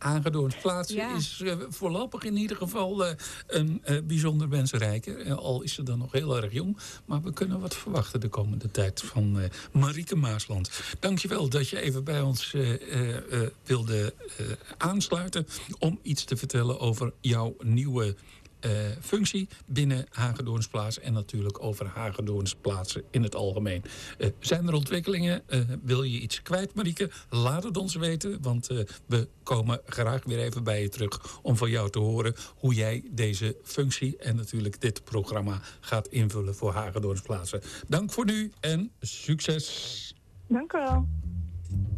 Hagedornsplaatsen is voorlopig in ieder geval een bijzonder mensenrijke. Al is ze dan nog heel erg jong. Maar we kunnen wat verwachten de komende tijd van Marieke Maasland. Dankjewel dat je even bij ons wilde aansluiten om iets te vertellen over jouw nieuwe functie binnen Hagedornsplaats en natuurlijk over Hagedornsplaatsen in het algemeen. Zijn er ontwikkelingen? Wil je iets kwijt, Marieke? Laat het ons weten, want we komen graag weer even bij je terug om van jou te horen hoe jij deze functie en natuurlijk dit programma gaat invullen voor Hagedornsplaatsen. Dank voor nu en succes! Dank u wel.